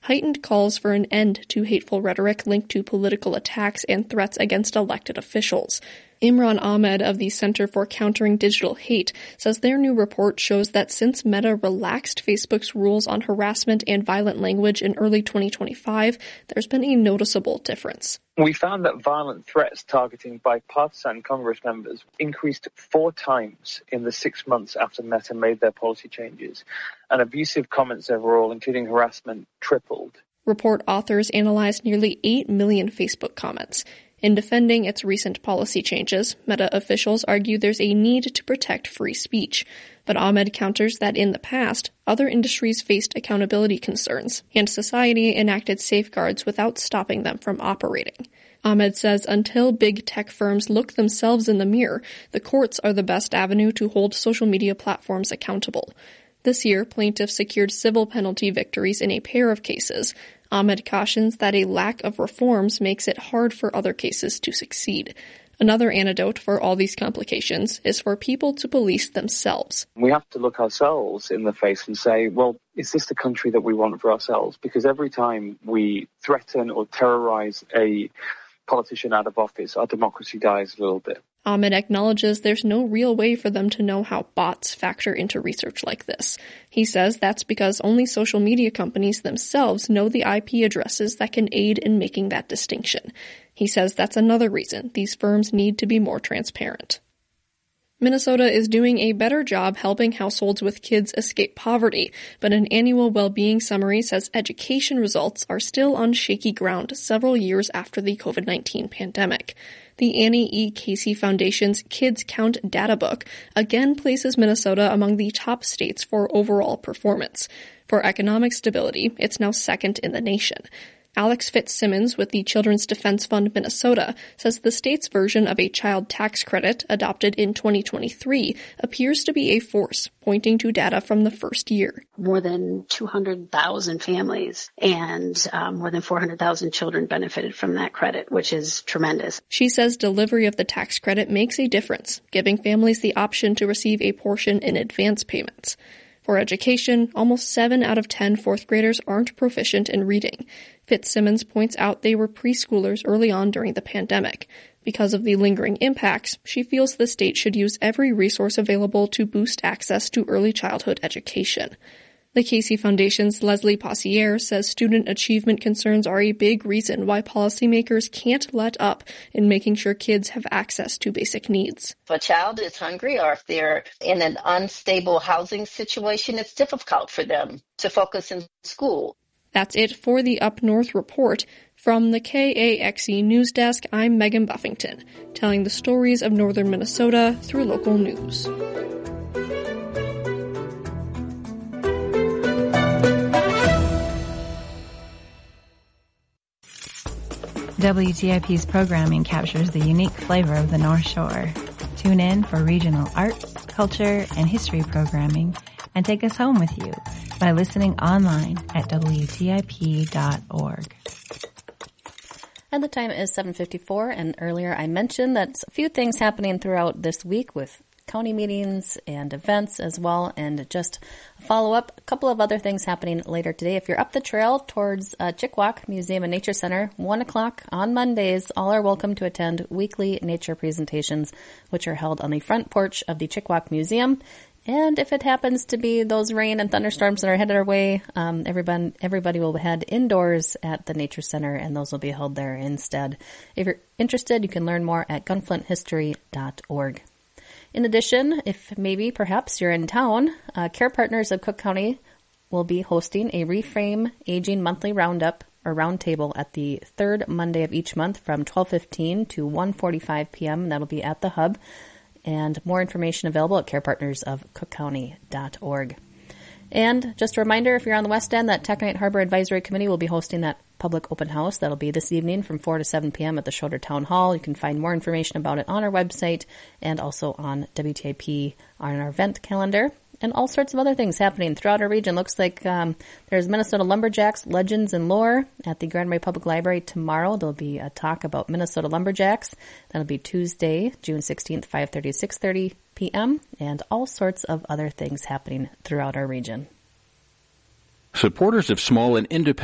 heightened calls for an end to hateful rhetoric linked to political attacks and threats against elected officials. Imran Ahmed of the Center for Countering Digital Hate says their new report shows that since Meta relaxed Facebook's rules on harassment and violent language in early 2025, there's been a noticeable difference. We found that violent threats targeting bipartisan Congress members increased 4 times in the 6 months after Meta made their policy changes, and abusive comments overall, including harassment, tripled. Report authors analyzed nearly 8 million Facebook comments. In defending its recent policy changes, Meta officials argue there's a need to protect free speech. But Ahmed counters that in the past, other industries faced accountability concerns, and society enacted safeguards without stopping them from operating. Ahmed says until big tech firms look themselves in the mirror, the courts are the best avenue to hold social media platforms accountable. This year, plaintiffs secured civil penalty victories in a pair of cases. Ahmed cautions that a lack of reforms makes it hard for other cases to succeed. Another antidote for all these complications is for people to police themselves. We have to look ourselves in the face and say, well, is this the country that we want for ourselves? Because every time we threaten or terrorize a politician out of office, our democracy dies a little bit. Ahmed acknowledges there's no real way for them to know how bots factor into research like this. He says that's because only social media companies themselves know the IP addresses that can aid in making that distinction. He says that's another reason these firms need to be more transparent. Minnesota is doing a better job helping households with kids escape poverty, but an annual well-being summary says education results are still on shaky ground several years after the COVID-19 pandemic. The Annie E. Casey Foundation's Kids Count data book again places Minnesota among the top states for overall performance. For economic stability, it's now second in the nation. Alex Fitzsimmons with the Children's Defense Fund Minnesota says the state's version of a child tax credit adopted in 2023 appears to be a force, pointing to data from the first year. More than 200,000 families and more than 400,000 children benefited from that credit, which is tremendous. She says delivery of the tax credit makes a difference, giving families the option to receive a portion in advance payments. For education, almost 7 out of 10 fourth graders aren't proficient in reading. Fitzsimmons points out they were preschoolers early on during the pandemic. Because of the lingering impacts, she feels the state should use every resource available to boost access to early childhood education. The Casey Foundation's Leslie Possiere says student achievement concerns are a big reason why policymakers can't let up in making sure kids have access to basic needs. If a child is hungry or if they're in an unstable housing situation, it's difficult for them to focus in school. That's it for the Up North Report. From the KAXE News Desk, I'm Megan Buffington, telling the stories of northern Minnesota through local news. WTIP's programming captures the unique flavor of the North Shore. Tune in for regional arts, culture, and history programming, and take us home with you by listening online at WTIP.org. And the time is 7:54, and earlier I mentioned that a few things happening throughout this week with county meetings and events as well, and just follow up a couple of other things happening later today. If you're up the trail towards Chickawauk Museum and Nature Center, 1 o'clock on Mondays, all are welcome to attend weekly nature presentations, which are held on the front porch of the Chickawauk Museum. And if it happens to be those rain and thunderstorms that are headed our way, everybody will head indoors at the Nature Center, and those will be held there instead. If you're interested, you can learn more at gunflinthistory.org. In addition, if perhaps you're in town, Care Partners of Cook County will be hosting a Reframe Aging Monthly Roundup or Roundtable at the third Monday of each month from 12:15 to 1:45 p.m. That'll be at the Hub. And more information available at carepartnersofcookcounty.org. And just a reminder, if you're on the West End, that Taconite Harbor Advisory Committee will be hosting that public open house. That'll be this evening from 4 to 7 p.m. at the Schroeder Town Hall. You can find more information about it on our website and also on WTIP on our event calendar. And all sorts of other things happening throughout our region. Looks like there's Minnesota Lumberjacks Legends and Lore at the Grand Marais Public Library tomorrow. There'll be a talk about Minnesota Lumberjacks. That'll be Tuesday, June 16th, 5:30 to 6:30 p.m. And all sorts of other things happening throughout our region. Supporters of small and independent